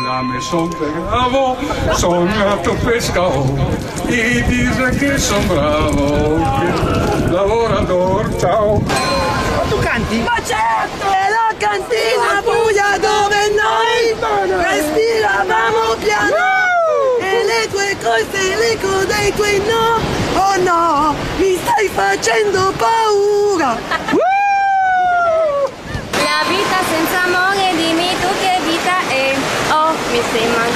Pagame son bravo, sognato pescatore, e dice che son bravo, che lavoratore, ciao. Ma tu canti? Ma certo! È la cantina buia dove noi respiravamo piano. E le tue cose, l'eco dei tuoi no, oh no, mi stai facendo paura. La vita senza amore, dimmi tu che vita è. Oh, mi stai mancando.